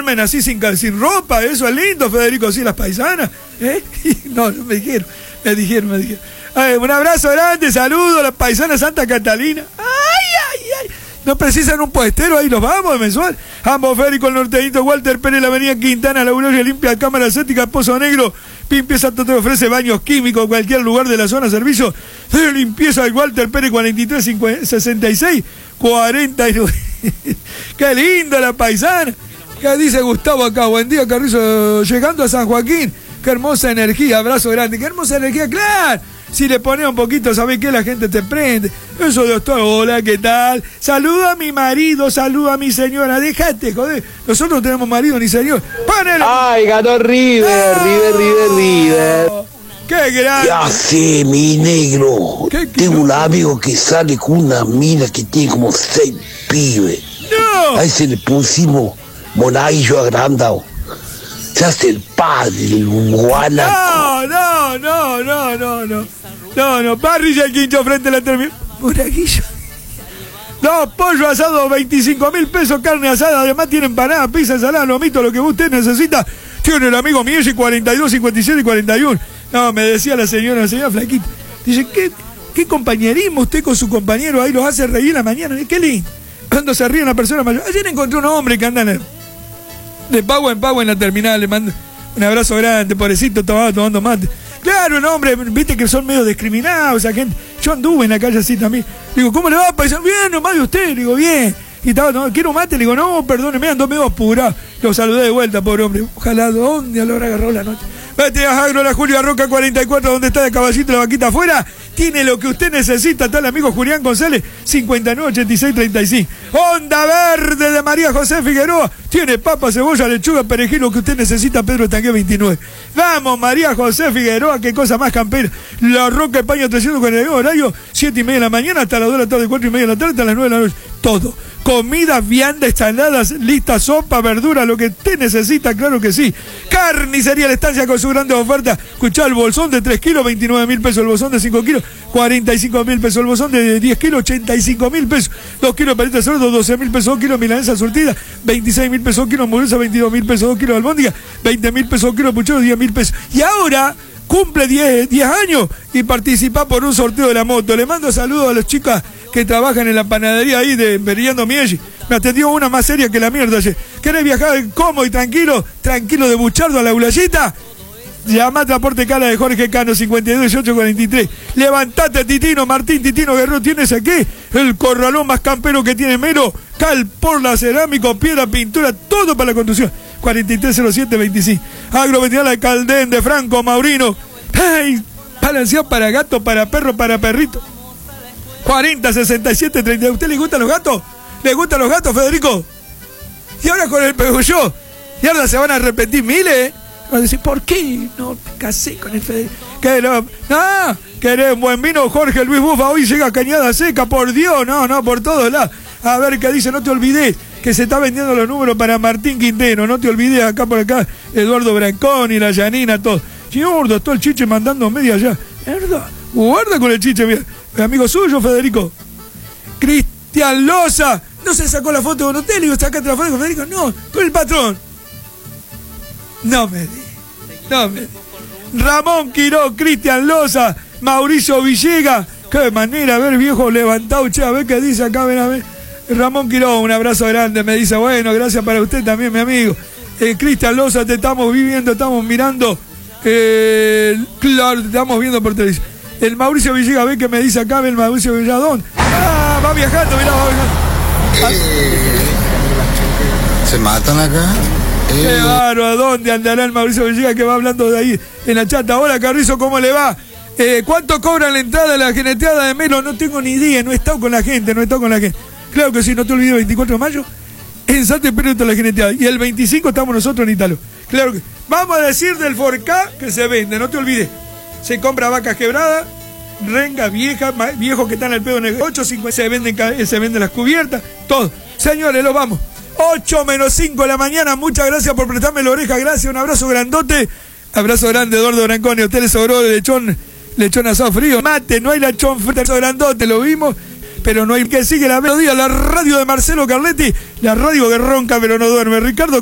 duermen así sin ropa, eso es lindo, Federico, sí, las paisanas, No, me dijeron. Un abrazo grande, saludos a las paisanas Santa Catalina. ¡Ay! ¿No precisan un puestero? Ahí los vamos, de mensual. Ambos Federico, el norteñito, Walter Pérez, la avenida Quintana, La Gloria Limpia, Cámara Cética, Pozo Negro, Limpieza te ofrece baños químicos, cualquier lugar de la zona, servicio de limpieza, Walter Pérez, 4366 49. ¡Qué linda la paisana! ¿Qué dice Gustavo acá? Buen día, Carrizo, llegando a San Joaquín. ¡Qué hermosa energía! Abrazo grande. ¡Qué hermosa energía! ¡Claro! Si le pones un poquito, ¿sabes qué? La gente te prende. Eso de doctor, hola, ¿qué tal? Saluda a mi marido, saluda a mi señora. Déjate, joder. Nosotros no tenemos marido ni señor. ¡Ponelo! ¡Ay, ganó River! ¡River! ¡Qué grande! ¿Qué hace, mi negro? Tengo un amigo que sale con una mina que tiene como 6 pibes. ¡No! A ese le pusimos monaguillo agrandado. Se hace el padre, el guanaco. No, parrilla el quincho frente a la terminal. Monaguillo. No, pollo asado, 25.000 pesos, carne asada, además tiene empanada, pizza, ensalada, lomito, lo que usted necesita. Tiene el amigo Miesi, 42, 57 y 41. No, me decía la señora Flaquita. Dice, ¿qué compañerismo usted con su compañero ahí los hace reír en la mañana? Qué lindo. Cuando se ríe una persona mayor. Ayer encontré un hombre que anda de pago en la terminal, le mando un abrazo grande, pobrecito, tomando mate. Claro, un hombre, viste que son medio discriminados, esa gente. Yo anduve en la calle así también. Digo, ¿cómo le va, paisano? Bien, nomás de usted. Digo, bien. Y estaba tomando, ¿quiero mate? Le digo, no, perdóneme, ando medio apurado. Lo saludé de vuelta, pobre hombre. Ojalá, ¿dónde lo habrá agarrado la noche? Vete a Agro, la Julia Roca 44, donde está de caballito la vaquita afuera. Tiene lo que usted necesita, está el amigo Julián González, 598635. Onda Verde de María José Figueroa. Tiene papa, cebolla, lechuga, perejil, lo que usted necesita, Pedro Tangué 29. Vamos, María José Figueroa, qué cosa más campera. La Roca de Paño 349, horario 7:30 de la mañana hasta las 2 de la tarde, 4:30 de la tarde, hasta las 9 de la noche. Todo. Comida, vianda, ensaladas, lista, sopa, verdura, lo que usted necesita, claro que sí. Carnicería La Estancia con su grande oferta. Escuchá, el bolsón de 3 kilos, 29.000 pesos. El bolsón de 5 kilos, 45.000 pesos. El bolsón de 10 kilos, 85.000 pesos. 2 kilos de paleta de cerdo, 12.000 pesos. 2 kilos de milanesa surtida, 26.000 pesos. 2 kilos de hamburguesa, 22.000 pesos. 2 kilos de albóndiga, 20.000 pesos. 2 kilos de puchero, 10.000 pesos. Y ahora cumple 10 años y participa por un sorteo de la moto. Le mando saludos a las chicas que trabajan en la panadería ahí de Beriando Miegi. Me atendió una más seria que la mierda ayer. ¿Querés viajar cómodo y tranquilo de Buchardo a la Ulayita? Llamá a Transporte Cala de Jorge Cano, 521843. Levantate, Titino, Martín Titino Guerrero, ¿tienes aquí? El corralón más campero que tiene Mero. Cal por la cerámica, piedra, pintura, todo para la construcción. 430725. Agroveterinaria de Caldén, de Franco, Maurino. ¡Ay! Balanceado para gato, para perro, para perrito. 406730. ¿A usted le gustan los gatos? ¿Le gustan los gatos, Federico? Y ahora con el Peugeot. Y ahora se van a arrepentir miles, Van a decir, ¿por qué no te casé con el Federico? ¿Querés un buen vino? Jorge Luis Bufa hoy llega a Cañada Seca, por Dios, no, por todos lados. A ver qué dice, no te olvides que se está vendiendo los números para Martín Quintero, no te olvides acá por acá, Eduardo Branconi, la Yanina, todo. Gordo, todo el chiche mandando media allá. Guarda con el chiche, mira. El amigo suyo, Federico. Cristian Loza. No se sacó la foto con usted, le digo, sacate la foto con Federico. No, con el patrón. No me di. Ramón Quiró, Cristian Loza, Mauricio Villegas. Qué manera, a ver, viejo levantado, che, a ver qué dice acá, ven a ver. Ramón Quiró, un abrazo grande, me dice, bueno, gracias para usted también, mi amigo. Cristian Loza, te estamos viviendo, estamos mirando. Claro, te estamos viendo por televisión. El Mauricio Villegas, ve que me dice acá, el Mauricio Villegas, ¿dónde? Va viajando, mirá, va viajando. ¿Se matan acá? Qué bárbaro, ¿a dónde andará el Mauricio Villegas que va hablando de ahí en la chata? Hola, Carrizo, ¿cómo le va? ¿Cuánto cobra la entrada de la geneteada de Melo? No tengo ni idea, no he estado con la gente. Claro que sí, no te olvides, 24 de mayo, en Santa Espíritu la geneteada. Y el 25 estamos nosotros en Italo. Claro que vamos a decir del Forcá que se vende, no te olvides. Se compra vacas quebradas, rengas viejas, viejos que están al pedo en el 8.50, se venden las cubiertas, todo. Señores, los vamos. 8 menos 5 de la mañana, muchas gracias por prestarme la oreja, gracias, un abrazo grandote. Abrazo grande, Eduardo Branconi, a usted le sobró de lechón asado frío. Mate, no hay lechón frío, abrazo grandote, lo vimos. Pero no hay que sigue la melodía, la radio de Marcelo Carletti, la radio que ronca pero no duerme. Ricardo